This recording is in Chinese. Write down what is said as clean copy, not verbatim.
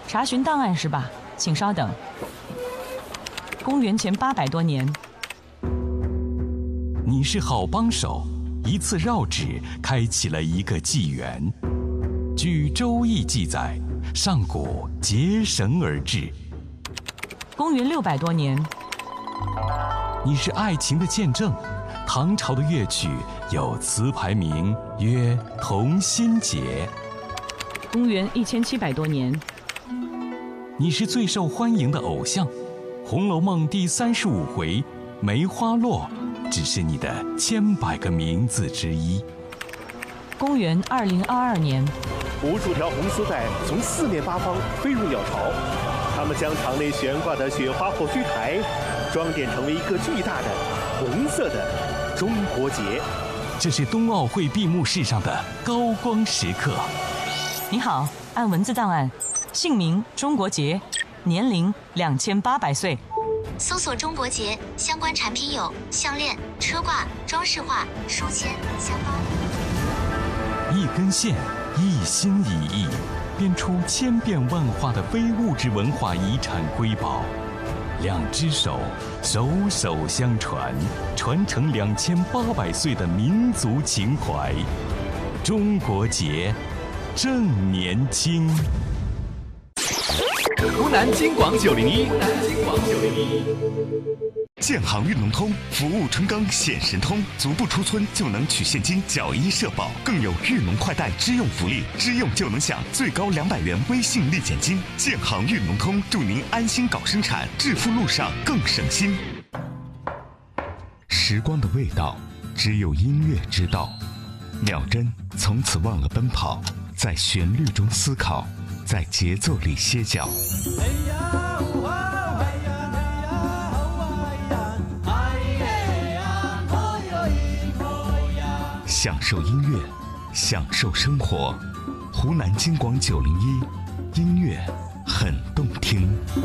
查询档案是吧？请稍等。公元前800多年。 你是好帮手，一次绕指开启了一个纪元。据《周易》记载，上古结绳而治。 公元600多年。 你是爱情的见证。唐朝的乐曲有词牌名曰《同心结》。 公元1700多年。 你是最受欢迎的偶像，《红楼梦》第35回梅花落只是你的千百个名字之一。 公元2022年。 无数条红丝带从四面八方飞入鸟巢，它们将场内悬挂的雪花火炬台装点成为一个巨大的红色的中国结。 这是冬奥会闭幕式上的高光时刻。 你好，按文字档案，姓名中国结，年龄2800岁。 搜索中国结相关产品有项链、车挂、装饰画、书签、香包。 一根线，一心一意，编出千变万化的非物质文化遗产瑰宝。两只手，手手相传，传承2800岁的民族情怀。中国结，正年轻。 湖南金广901， 建行运农通服务春耕显神通，足不出村就能取现金缴医社保，更有运农快贷支用福利，支用就能享最高200元微信立减金。建行运农通祝您安心搞生产，致富路上更省心。时光的味道，只有音乐知道。秒针从此忘了奔跑，在旋律中思考，在节奏里歇脚。享受音乐，享受生活。湖南金广901，音乐很动听。